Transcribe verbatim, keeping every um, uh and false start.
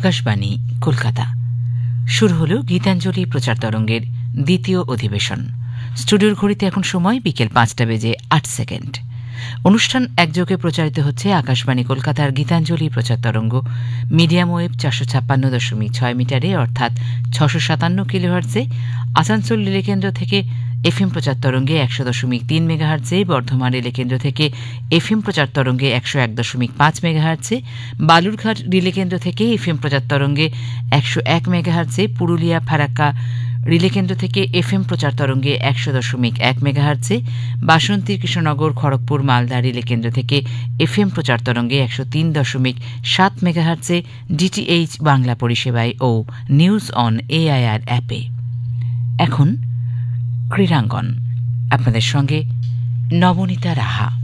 আকাশবাণী কলকাতা। শুরু হল গীতাঞ্জলি প্রচার তরঙ্গের দ্বিতীয় অধিবেশন। স্টুডিওর ঘড়িতে এখন সময় বিকেল পাঁচটা বেজে আট সেকেন্ড। অনুষ্ঠান একযোগে প্রচারিত হচ্ছে আকাশবাণী কলকাতার গীতাঞ্জলি প্রচার তরঙ্গ মিডিয়াম ওয়েভ চারশো ছাপ্পান্ন দশমিক ছয় মিটারে অর্থাৎ ছশো সাতান্ন কিলোহার্টজে, আসানসোল রিলে কেন্দ্র থেকে এফএম প্রচার তরঙ্গে একশো দশমিক তিন মেগাহার্টজে, বর্ধমান রিলে কেন্দ্র থেকে এফএম প্রচার তরঙ্গে একশো এক দশমিক পাঁচ মেগাহার্টজে, বালুরঘাট রিলে কেন্দ্র থেকে এফএম প্রচার তরঙ্গে একশো এক মেগাহার্টজে, পুরুলিয়া ফারাক্কা রিলে কেন্দ্র থেকে এফএম প্রচার তরঙ্গে একশো দশমিক এক মেগাহার্টজে, বাসন্তী কৃষ্ণনগর খড়গপুর মালদা রিলে কেন্দ্র থেকে এফএম প্রচার তরঙ্গে একশো তিন দশমিক সাত মেগাহার্টজে, ডিটিএইচ বাংলা পরিষেবায় ও নিউজ অন এআইআর অ্যাপে। এখন ক্রীড়াঙ্গন, আপনাদের সঙ্গে নবনীতা রাহা।